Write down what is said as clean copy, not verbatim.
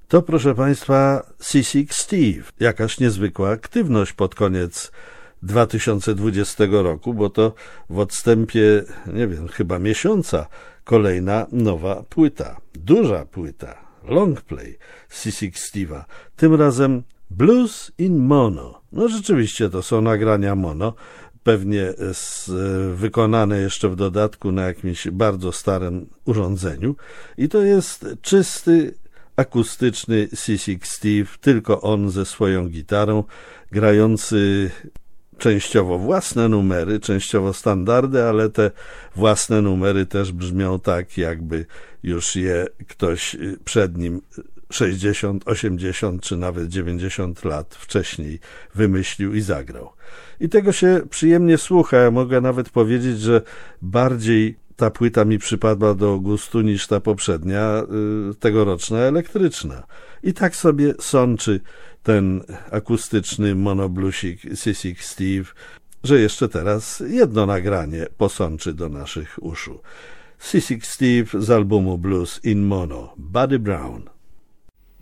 To, proszę Państwa, Sissy Steve. Jakaż niezwykła aktywność pod koniec 2020 roku, bo to w odstępie, nie wiem, chyba miesiąca, kolejna nowa płyta. Duża płyta, longplay Sissy Steve'a. Tym razem Blues in Mono. No rzeczywiście to są nagrania mono, pewnie wykonane jeszcze w dodatku na jakimś bardzo starym urządzeniu. I to jest czysty, akustyczny Sissy Steve, tylko on ze swoją gitarą, grający częściowo własne numery, częściowo standardy, ale te własne numery też brzmią tak, jakby już je ktoś przed nim 60, 80 czy nawet 90 lat wcześniej wymyślił i zagrał. I tego się przyjemnie słucha. Ja mogę nawet powiedzieć, że bardziej ta płyta mi przypadła do gustu niż ta poprzednia, tegoroczna elektryczna. I tak sobie sączy ten akustyczny monoblusik Sissy Steve, że jeszcze teraz jedno nagranie posączy do naszych uszu. Sissy Steve z albumu Blues in Mono, Buddy Brown.